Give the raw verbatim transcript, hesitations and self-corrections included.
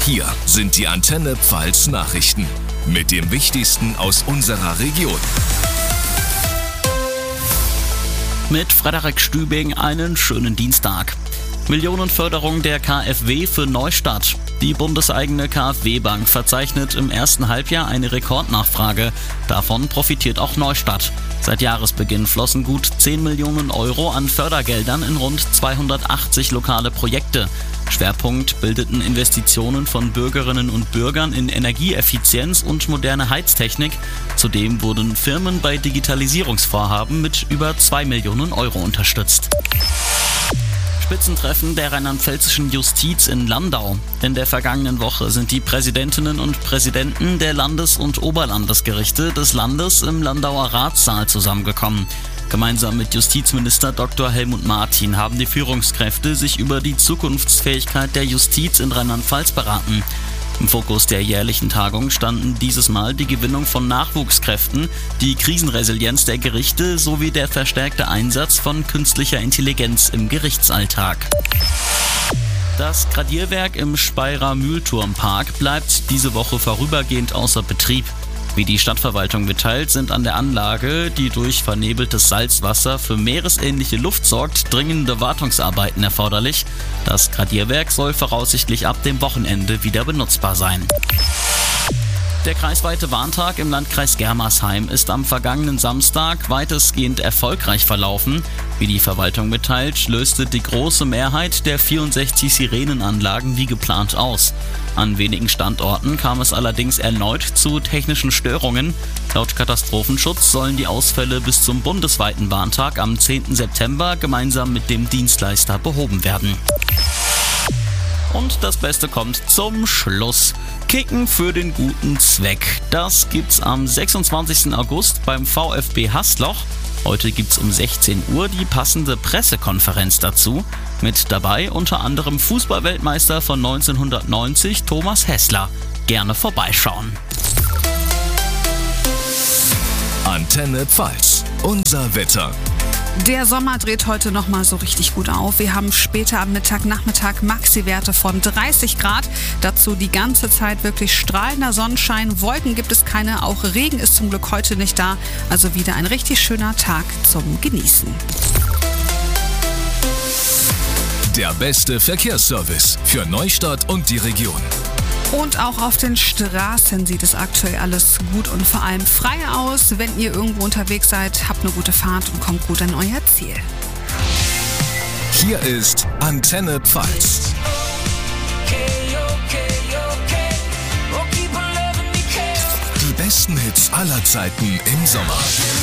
Hier sind die Antenne Pfalz Nachrichten mit dem Wichtigsten aus unserer Region. Mit Frederik Stübing einen schönen Dienstag. Millionenförderung der K f W für Neustadt. Die bundeseigene K f W-Bank verzeichnet im ersten Halbjahr eine Rekordnachfrage. Davon profitiert auch Neustadt. Seit Jahresbeginn flossen gut zehn Millionen Euro an Fördergeldern in rund zweihundertachtzig lokale Projekte. Schwerpunkt bildeten Investitionen von Bürgerinnen und Bürgern in Energieeffizienz und moderne Heiztechnik. Zudem wurden Firmen bei Digitalisierungsvorhaben mit über zwei Millionen Euro unterstützt. Spitzentreffen der rheinland-pfälzischen Justiz in Landau. In der vergangenen Woche sind die Präsidentinnen und Präsidenten der Landes- und Oberlandesgerichte des Landes im Landauer Ratssaal zusammengekommen. Gemeinsam mit Justizminister Doktor Helmut Martin haben die Führungskräfte sich über die Zukunftsfähigkeit der Justiz in Rheinland-Pfalz beraten. Im Fokus der jährlichen Tagung standen dieses Mal die Gewinnung von Nachwuchskräften, die Krisenresilienz der Gerichte sowie der verstärkte Einsatz von künstlicher Intelligenz im Gerichtsalltag. Das Gradierwerk im Speyerer Mühlturmpark bleibt diese Woche vorübergehend außer Betrieb. Wie die Stadtverwaltung mitteilt, sind an der Anlage, die durch vernebeltes Salzwasser für meeresähnliche Luft sorgt, dringende Wartungsarbeiten erforderlich. Das Gradierwerk soll voraussichtlich ab dem Wochenende wieder benutzbar sein. Der kreisweite Warntag im Landkreis Germersheim ist am vergangenen Samstag weitestgehend erfolgreich verlaufen. Wie die Verwaltung mitteilt, löste die große Mehrheit der vierundsechzig Sirenenanlagen wie geplant aus. An wenigen Standorten kam es allerdings erneut zu technischen Störungen. Laut Katastrophenschutz sollen die Ausfälle bis zum bundesweiten Warntag am zehnten September gemeinsam mit dem Dienstleister behoben werden. Und das Beste kommt zum Schluss. Kicken für den guten Zweck. Das gibt's am sechsundzwanzigsten August beim VfB Hasloch. Heute gibt's um sechzehn Uhr die passende Pressekonferenz dazu. Mit dabei unter anderem Fußballweltmeister von neunzehnhundertneunzig Thomas Hässler. Gerne vorbeischauen. Antenne Pfalz, unser Wetter. Der Sommer dreht heute nochmal so richtig gut auf. Wir haben später am Mittag, Nachmittag Maxi-Werte von dreißig Grad. Dazu die ganze Zeit wirklich strahlender Sonnenschein. Wolken gibt es keine, auch Regen ist zum Glück heute nicht da. Also wieder ein richtig schöner Tag zum Genießen. Der beste Verkehrsservice für Neustadt und die Region. Und auch auf den Straßen sieht es aktuell alles gut und vor allem frei aus. Wenn ihr irgendwo unterwegs seid, habt eine gute Fahrt und kommt gut an euer Ziel. Hier ist Antenne Pfalz. Die besten Hits aller Zeiten im Sommer.